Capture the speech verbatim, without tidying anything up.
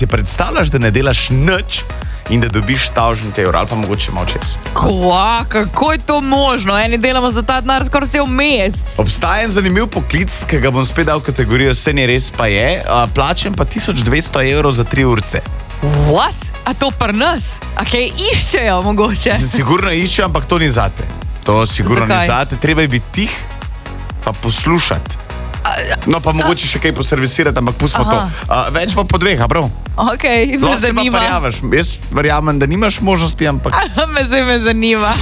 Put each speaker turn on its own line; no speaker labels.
Ti predstavljaš, da ne delaš nič in da dobiš tavžent evro, ali pa mogoče malo čez.
Kva, kako je to možno? Eni delamo za ta denar skoraj cel mesec.
Obstaja en zanimiv poklic, ki ga bom spet dal v kategorijo Seni res pa je, a, plačem pa tisoč dvesto evrov za tri urce.
What? A to pri nas? A kaj iščejo mogoče?
Sigurno iščejo, ampak to ni zate. To sigurno
Zakaj?
ni zate, treba je biti tih, pa poslušati. No, pa mogoče še kaj poservisirati, ampak pustimo to. A, več pa po dveh, a prav?
Ok, me
Lahko se pa
zanima.
prijavaš. Jaz verjamem, da nimaš možnosti, ampak...
Me se me zanima.